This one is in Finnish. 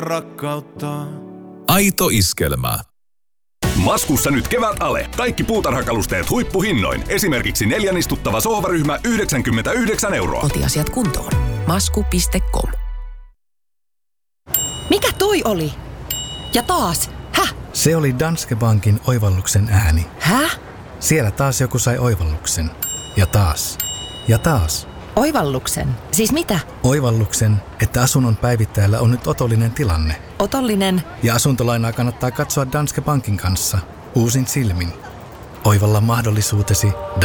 rakkautta. Aito iskelmä. Maskussa nyt kevät-ale. Kaikki puutarhakalusteet huippuhinnoin. Esimerkiksi 4 istuttava sohvaryhmä 99 €. Kotiasiat kuntoon. Masku.com. Mikä toi oli? Ja taas. Häh? Se oli Danske Bankin oivalluksen ääni. Häh? Siellä taas joku sai oivalluksen. Ja taas. Ja taas. Oivalluksen? Siis mitä? Oivalluksen, että asunnon päivittäjällä on nyt otollinen tilanne. Otollinen? Ja asuntolainaa kannattaa katsoa Danske Bankin kanssa. Uusin silmin. Oivalla mahdollisuutesi